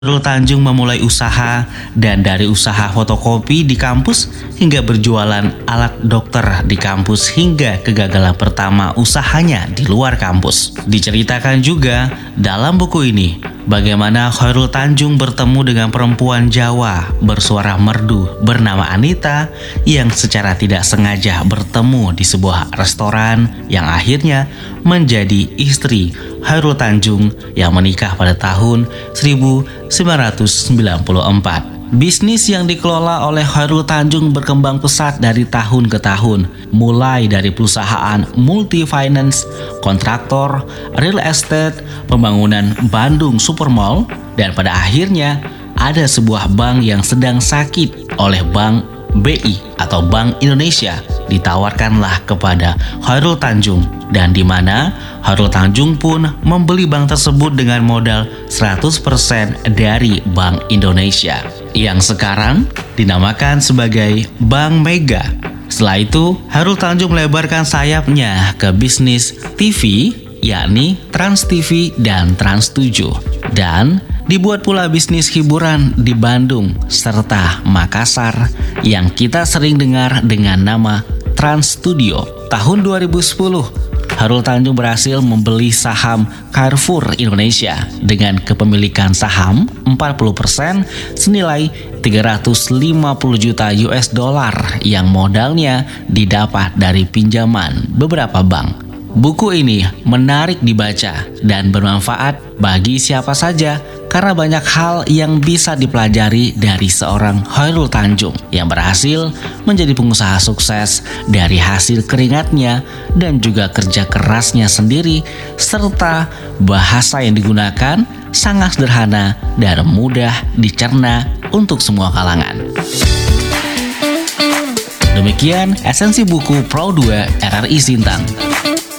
Khairul Tanjung memulai usaha, dan dari usaha fotokopi di kampus hingga berjualan alat dokter di kampus hingga kegagalan pertama usahanya di luar kampus. Diceritakan juga dalam buku ini bagaimana Khairul Tanjung bertemu dengan perempuan Jawa bersuara merdu bernama Anita yang secara tidak sengaja bertemu di sebuah restoran yang akhirnya menjadi istri Khairul Tanjung yang menikah pada tahun 1994. Bisnis yang dikelola oleh Khairul Tanjung berkembang pesat dari tahun ke tahun, mulai dari perusahaan multi-finance, kontraktor, real estate, pembangunan Bandung Supermall, dan pada akhirnya ada sebuah bank yang sedang sakit oleh Bank BI atau Bank Indonesia ditawarkanlah kepada Khairul Tanjung, dan di mana Khairul Tanjung pun membeli bank tersebut dengan modal 100% dari Bank Indonesia yang sekarang dinamakan sebagai Bank Mega. Setelah itu, Khairul Tanjung melebarkan sayapnya ke bisnis TV, yakni Trans TV dan Trans 7, dan dibuat pula bisnis hiburan di Bandung serta Makassar yang kita sering dengar dengan nama Trans Studio. Tahun 2010, Khairul Tanjung berhasil membeli saham Carrefour Indonesia dengan kepemilikan saham 40% senilai 350 juta US dollar yang modalnya didapat dari pinjaman beberapa bank. Buku ini menarik dibaca dan bermanfaat bagi siapa saja karena banyak hal yang bisa dipelajari dari seorang Khairul Tanjung yang berhasil menjadi pengusaha sukses dari hasil keringatnya dan juga kerja kerasnya sendiri, serta bahasa yang digunakan sangat sederhana dan mudah dicerna untuk semua kalangan. Demikian esensi buku Pro 2 RRI Sintang.